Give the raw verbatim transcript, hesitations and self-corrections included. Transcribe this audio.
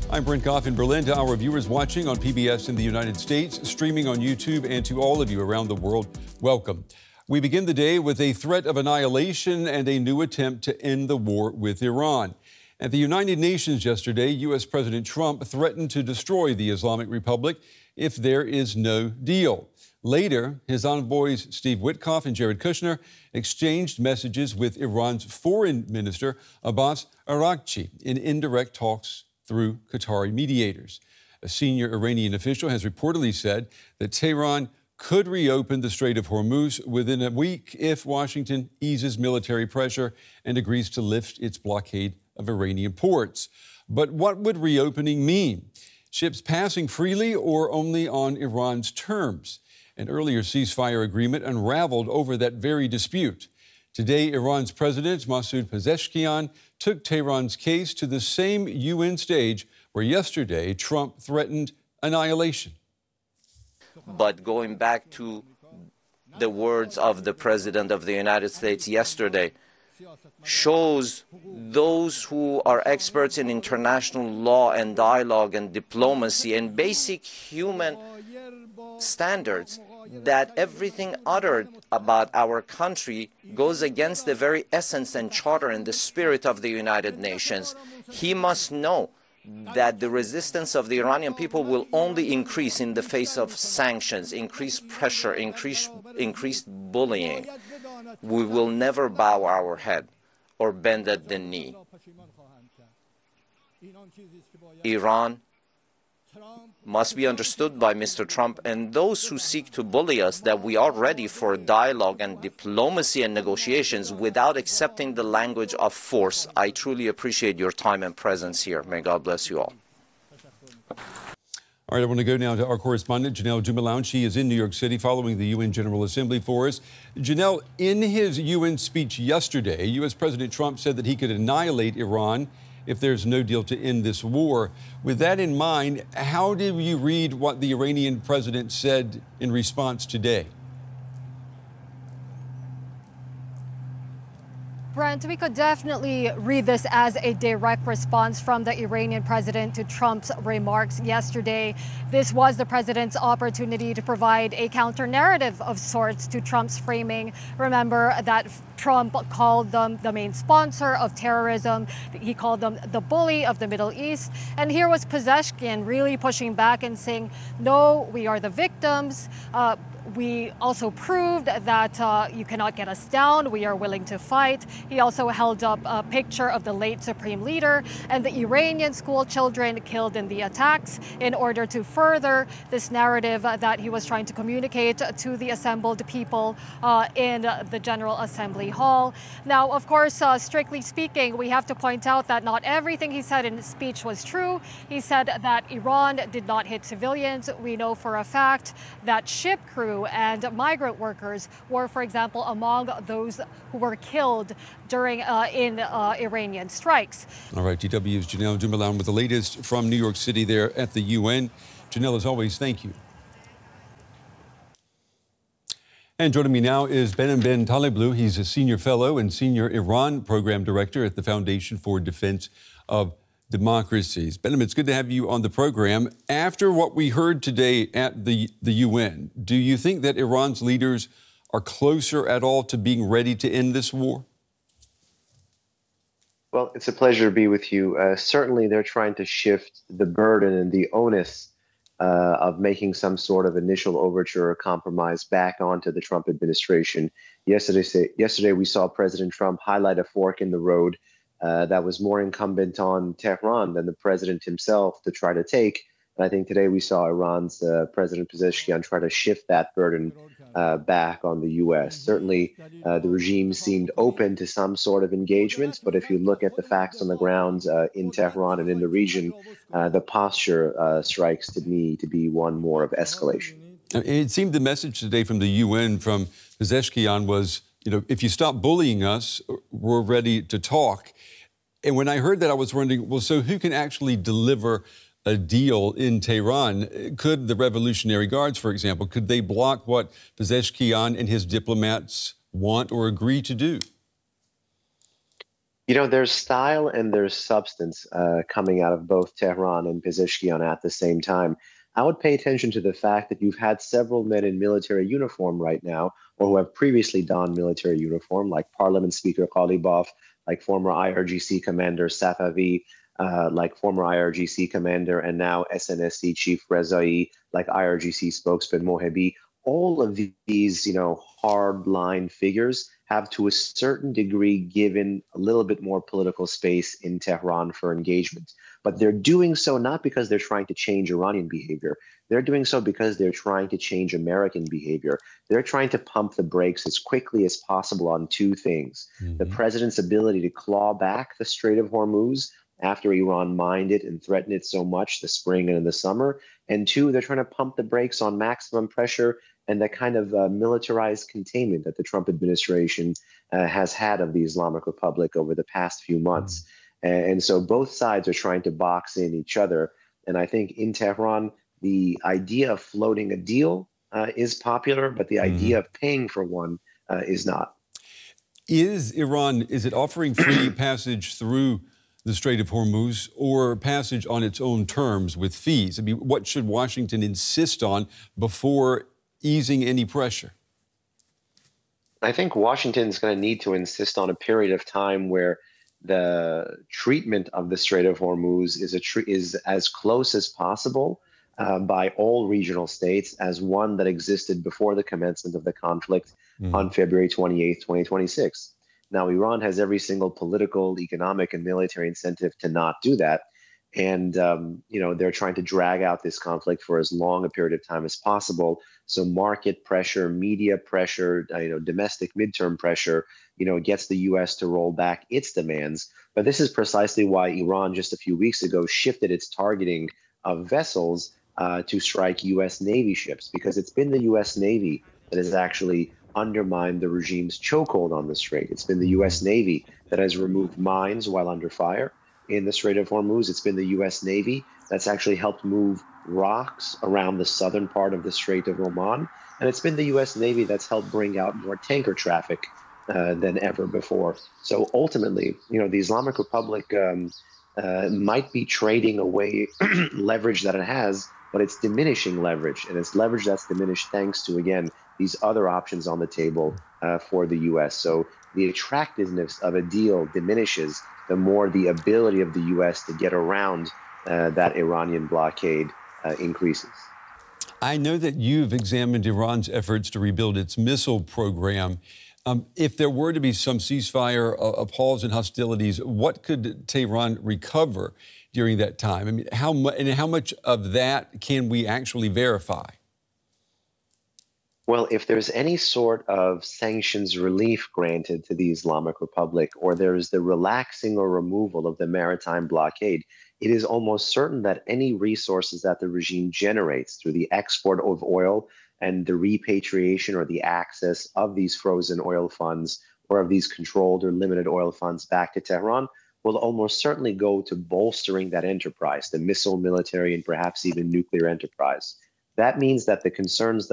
I'm Brent Goff in Berlin. To our viewers watching on P B S in the United States, streaming on YouTube, and to all of you around the world, welcome. We begin the day with a threat of annihilation and a new attempt to end the war with Iran. At the United Nations yesterday, U S President Trump threatened to destroy the Islamic Republic if there is no deal. Later, his envoys Steve Witkoff and Jared Kushner exchanged messages with Iran's foreign minister Abbas Araghchi in indirect talks through Qatari mediators. A senior Iranian official has reportedly said that Tehran could reopen the Strait of Hormuz within a week if Washington eases military pressure and agrees to lift its blockade of Iranian ports. But what would reopening mean? Ships passing freely or only on Iran's terms? An earlier ceasefire agreement unraveled over that very dispute. Today, Iran's President Masoud Pezeshkian took Tehran's case to the same U N stage where yesterday Trump threatened annihilation. But going back to the words of the President of the United States yesterday, shows those who are experts in international law and dialogue and diplomacy and basic human standards that everything uttered about our country goes against the very essence and charter and the spirit of the United Nations. He must know that the resistance of the Iranian people will only increase in the face of sanctions, increased pressure, increased, increased bullying. We will never bow our head or bend at the knee. Iran must be understood by Mister Trump and those who seek to bully us that we are ready for dialogue and diplomacy and negotiations without accepting the language of force. I truly appreciate your time and presence here. May God bless you all. All right, I want to go now to our correspondent, Janelle Dumoulin. She is in New York City following the U N General Assembly for us. Janelle, in his U N speech yesterday, U S President Trump said that he could annihilate Iran if there's no deal to end this war. With that in mind, how did you read what the Iranian president said in response today? Brent, we could definitely read this as a direct response from the Iranian president to Trump's remarks yesterday. This was the president's opportunity to provide a counter narrative of sorts to Trump's framing. Remember that Trump called them the main sponsor of terrorism. He called them the bully of the Middle East. And here was Pezeshkian really pushing back and saying, no, we are the victims. Uh, We also proved that uh, you cannot get us down. We are willing to fight. He also held up a picture of the late supreme leader and the Iranian school children killed in the attacks in order to further this narrative that he was trying to communicate to the assembled people uh, in the General Assembly Hall. Now, of course, uh, strictly speaking, we have to point out that not everything he said in his speech was true. He said that Iran did not hit civilians. We know for a fact that ship crew and migrant workers were, for example, among those who were killed during uh, in uh, Iranian strikes. All right, D W's Janelle Dumoulin with the latest from New York City there at the U N. Janelle, as always, thank you. And joining me now is Behnam Ben Taleblu. He's a senior fellow and senior Iran program director at the Foundation for Defense of Democracies. Behnam, it's good to have you on the program. After what we heard today at the, the U N, do you think that Iran's leaders are closer at all to being ready to end this war? Well, it's a pleasure to be with you. Uh, certainly, they're trying to shift the burden and the onus uh, of making some sort of initial overture or compromise back onto the Trump administration. Yesterday, yesterday we saw President Trump highlight a fork in the road Uh, that was more incumbent on Tehran than the president himself to try to take. And I think today we saw Iran's uh, President Pezeshkian try to shift that burden uh, back on the U S. Certainly, uh, the regime seemed open to some sort of engagement, but if you look at the facts on the ground uh, in Tehran and in the region, uh, the posture uh, strikes to me to be one more of escalation. It seemed the message today from the U N from Pezeshkian was, you know, if you stop bullying us, we're ready to talk. And when I heard that, I was wondering, well, so who can actually deliver a deal in Tehran? Could the Revolutionary Guards, for example, could they block what Pezeshkian and his diplomats want or agree to do? You know, there's style and there's substance uh, coming out of both Tehran and Pezeshkian at the same time. I would pay attention to the fact that you've had several men in military uniform right now, or who have previously donned military uniform, like Parliament Speaker Ghalibaf, like former I R G C Commander Safavi, uh, like former I R G C Commander and now S N S C Chief Rezai, like I R G C spokesman Mohebi. All of these, you know, hard-line figures have to a certain degree given a little bit more political space in Tehran for engagement. But they're doing so not because they're trying to change Iranian behavior. They're doing so because they're trying to change American behavior. They're trying to pump the brakes as quickly as possible on two things. Mm-hmm. The president's ability to claw back the Strait of Hormuz after Iran mined it and threatened it so much the spring and in the summer. And two, they're trying to pump the brakes on maximum pressure and the kind of uh, militarized containment that the Trump administration uh, has had of the Islamic Republic over the past few months. And, and so both sides are trying to box in each other. And I think in Tehran, the idea of floating a deal uh, is popular, but the mm-hmm. idea of paying for one uh, is not. Is Iran, is it offering free passage through the Strait of Hormuz or passage on its own terms with fees? I mean, what should Washington insist on before easing any pressure? I think Washington's going to need to insist on a period of time where the treatment of the Strait of Hormuz is a tr- is as close as possible uh, by all regional states as one that existed before the commencement of the conflict mm. on February twenty-eighth, twenty twenty-six. Now, Iran has every single political, economic, and military incentive to not do that. And, um, you know, they're trying to drag out this conflict for as long a period of time as possible. So market pressure, media pressure, uh, you know, domestic midterm pressure, you know, gets the U S to roll back its demands. But this is precisely why Iran just a few weeks ago shifted its targeting of vessels uh, to strike U S Navy ships, because it's been the U S Navy that has actually undermined the regime's chokehold on the Strait. It's been the U S Navy that has removed mines while under fire in the Strait of Hormuz. It's been the U S Navy that's actually helped move rocks around the southern part of the Strait of Oman. And it's been the U S Navy that's helped bring out more tanker traffic uh, than ever before. So ultimately, you know, the Islamic Republic um, uh, might be trading away leverage that it has, but it's diminishing leverage. And it's leverage that's diminished thanks to, again, these other options on the table uh, for the U S. So the attractiveness of a deal diminishes the more the ability of the U S to get around uh, that Iranian blockade uh, increases. I know that you've examined Iran's efforts to rebuild its missile program. Um, if there were to be some ceasefire, a, a pause in hostilities, what could Tehran recover during that time? I mean, how much and how much of that can we actually verify? Well, if there's any sort of sanctions relief granted to the Islamic Republic, or there is the relaxing or removal of the maritime blockade, it is almost certain that any resources that the regime generates through the export of oil and the repatriation or the access of these frozen oil funds or of these controlled or limited oil funds back to Tehran will almost certainly go to bolstering that enterprise, the missile, military, and perhaps even nuclear enterprise. That means that the concerns that